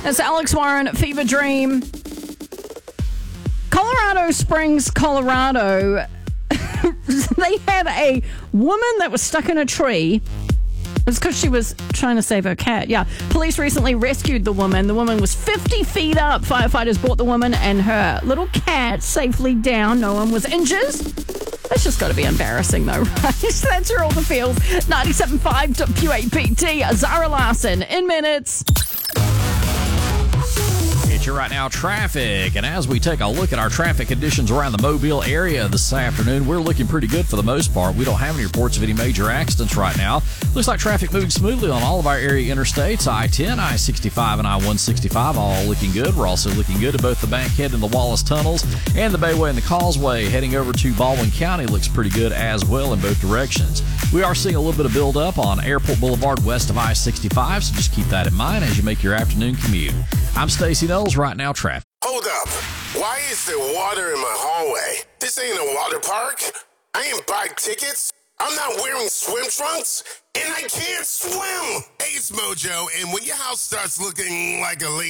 That's Alex Warren, Fever Dream. Colorado Springs, Colorado. They had a woman that was stuck in a tree. It was because she was trying to save her cat. Yeah. Police recently rescued the woman. The woman was 50 feet up. Firefighters brought the woman and her little cat safely down. No one was injured. That's just got to be embarrassing, though, right? That's your all the feels. 97.5 WAPT. Zara Larson in minutes. It's your right now traffic, and as we take a look at our traffic conditions around the Mobile area this afternoon, we're looking pretty good for the most part. We don't have any reports of any major accidents right now. Looks like traffic moving smoothly on all of our area interstates. I-10, I-65, and I-165 all looking good. We're also looking good at both the Bankhead and the Wallace tunnels, and the Bayway and the Causeway heading over to Baldwin County looks pretty good as well in both directions. We are seeing a little bit of build-up on Airport Boulevard west of I-65, so just keep that in mind as you make your afternoon commute. I'm Stacey Knowles, right now traffic. Hold up. Why is there water in my hallway? This ain't a water park. I ain't buy tickets. I'm not wearing swim trunks, and I can't swim. Hey, it's Mojo, and when your house starts looking like a lake,